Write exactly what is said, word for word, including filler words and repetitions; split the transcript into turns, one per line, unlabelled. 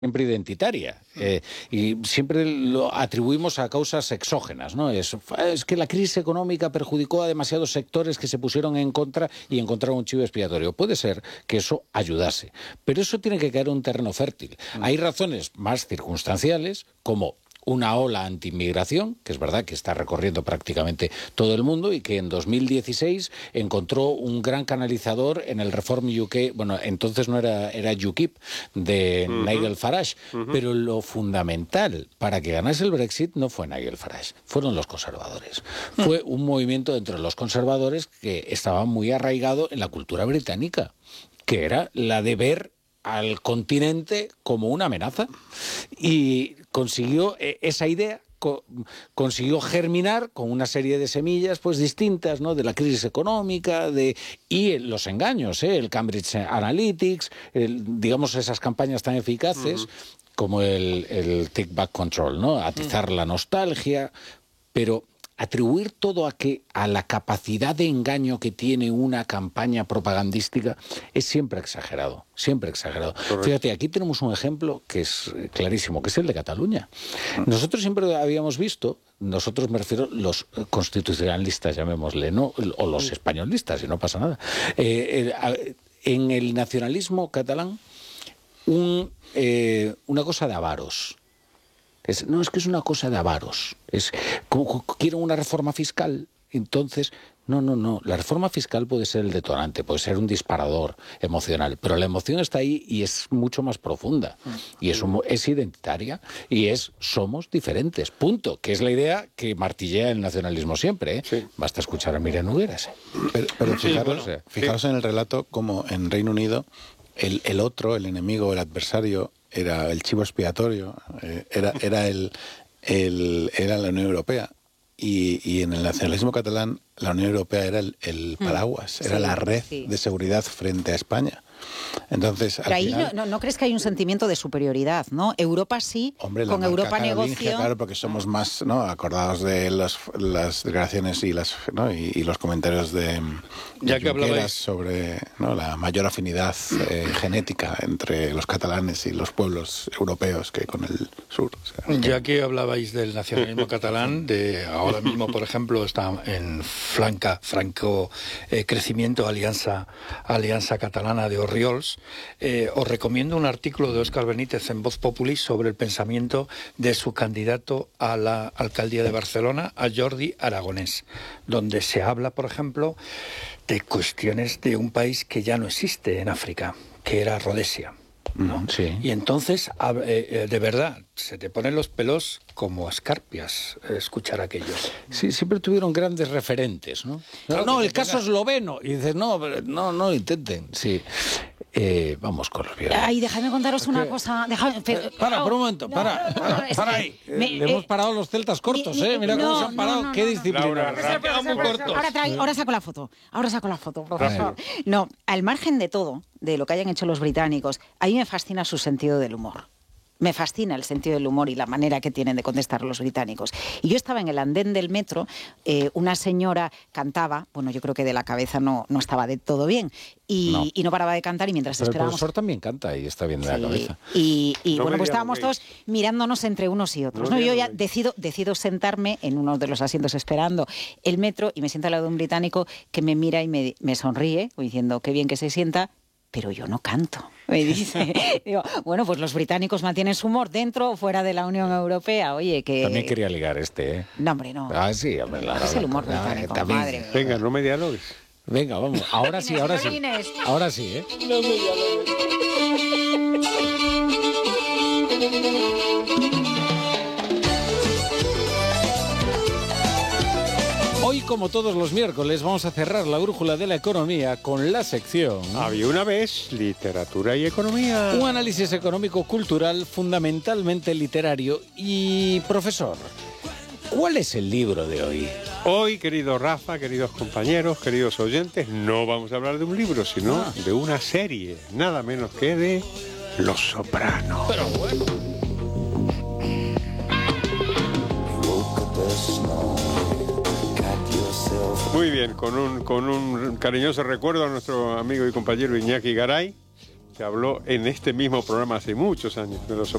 siempre identitaria eh, y siempre lo atribuimos a causas exógenas, ¿no? Es, es que la crisis económica perjudicó a demasiados sectores que se pusieron en contra y encontraron un chivo expiatorio. Puede ser que eso ayudase, pero eso tiene que caer en un terreno fértil. Mm. Hay razones más circunstanciales, como una ola anti-inmigración, que es verdad que está recorriendo prácticamente todo el mundo y que en dos mil dieciséis encontró un gran canalizador en el Reform U K, bueno, entonces no era, era U KIP, de uh-huh. Nigel Farage, uh-huh. pero lo fundamental para que ganase el Brexit no fue Nigel Farage, fueron los conservadores. Uh-huh. Fue un movimiento dentro de los conservadores que estaba muy arraigado en la cultura británica, que era la de ver al continente como una amenaza, y consiguió eh, esa idea, co consiguió germinar con una serie de semillas pues distintas, ¿no?, de la crisis económica de y los engaños, ¿eh? el Cambridge Analytics, el, digamos esas campañas tan eficaces uh-huh. como el, el Take Back Control, ¿no?, atizar uh-huh. la nostalgia, pero atribuir todo a que a la capacidad de engaño que tiene una campaña propagandística es siempre exagerado, siempre exagerado. Correcto. Fíjate, aquí tenemos un ejemplo que es clarísimo, que es el de Cataluña. Nosotros siempre habíamos visto, nosotros me refiero los constitucionalistas, llamémosle, ¿no?, o los españolistas, y no pasa nada, eh, eh, en el nacionalismo catalán un, eh, una cosa de avaros. Es, no, es que es una cosa de avaros. Es, como, quiero una reforma fiscal. Entonces, no, no, no. La reforma fiscal puede ser el detonante, puede ser un disparador emocional, pero la emoción está ahí y es mucho más profunda. Y es, un, es identitaria y es somos diferentes, punto. Que es la idea que martillea el nacionalismo siempre, ¿eh? Sí. Basta escuchar a Miriam Nogueras. ¿eh?
Pero, pero fijaros, sí, bueno, fijaros sí. en el relato como en Reino Unido el, el otro, el enemigo, el adversario, era el chivo expiatorio, eh, era, era, el, el, era la Unión Europea. Y, y en el nacionalismo catalán, la Unión Europea era el, el paraguas, sí, era la red sí. de seguridad frente a España. Entonces,
Pero
al
ahí
final,
no, no crees que hay un sentimiento de superioridad, ¿no? Europa sí,
hombre,
con Europa negoció.
Claro, porque somos más, ¿no?, acordados de los, las declaraciones y, las, ¿no?, y, y los comentarios de, de
ya que hablabais
sobre, ¿no?, la mayor afinidad eh, genética entre los catalanes y los pueblos europeos que con el sur. O sea,
ya que hablabais del nacionalismo catalán, de ahora mismo, por ejemplo, está en flanca, franco eh, crecimiento Alianza, Alianza Catalana de Orriols, eh, os recomiendo un artículo de Óscar Benítez en Voz Populi sobre el pensamiento de su candidato a la alcaldía de Barcelona, a Jordi Aragonès, donde se habla, por ejemplo, de cuestiones de un país que ya no existe en África, que era Rodesia, ¿no? Sí. Y entonces, eh, de verdad, se te ponen los pelos como escarpias eh, escuchar aquello.
Sí, siempre tuvieron grandes referentes, ¿no? Claro, no, el caso esloveno. Y dices, no, no, no intenten. Sí. Eh, vamos con los violentos.
Ay, déjame contaros una cosa. Déjame, pero,
para, por un momento, no, para, no, no, para, para ahí. Me, Le eh, hemos parado los celtas cortos, mi, mi, ¿eh? Mira no, cómo se han parado. No, no, Qué no, disciplina.
Laura, rápido, muy cortos.
Ahora, trae, ahora saco la foto. Ahora saco la foto, profesor. No, al margen de todo, de lo que hayan hecho los británicos, a mí me fascina su sentido del humor. Me fascina el sentido del humor y la manera que tienen de contestar los británicos. Y yo estaba en el andén del metro, eh, una señora cantaba, bueno, yo creo que de la cabeza no, no estaba de todo bien, y no, y no paraba de cantar y mientras
Pero
esperábamos...
el profesor también canta y está bien de sí, la cabeza.
Y, y no bueno, pues estábamos todos mirándonos entre unos y otros, ¿no? ¿no? Yo ya decido, decido sentarme en uno de los asientos esperando el metro y me siento al lado de un británico que me mira y me, me sonríe, diciendo qué bien que se sienta, pero yo no canto, me dice. Digo, bueno, pues los británicos mantienen su humor dentro o fuera de la Unión Europea. Oye, que...
También quería ligar este, ¿eh?
No, hombre, no.
Ah, sí, hombre. La,
es el humor
la,
británico,
la,
madre.
Venga, no me dialogues.
Venga, vamos. Ahora sí, ahora sí. Ahora sí, ¿eh? No me dialogues. Hoy, como todos los miércoles, vamos a cerrar la brújula de la economía con la sección...
Había una vez literatura y economía.
Un análisis económico-cultural fundamentalmente literario. Y, profesor, ¿cuál es el libro de hoy?
Hoy, querido Rafa, queridos compañeros, queridos oyentes, no vamos a hablar de un libro, sino ah. de una serie, nada menos que de Los Sopranos.
Pero bueno...
Muy bien, con un, con un cariñoso recuerdo a nuestro amigo y compañero Iñaki Garay,
que habló en este mismo programa hace muchos años, de los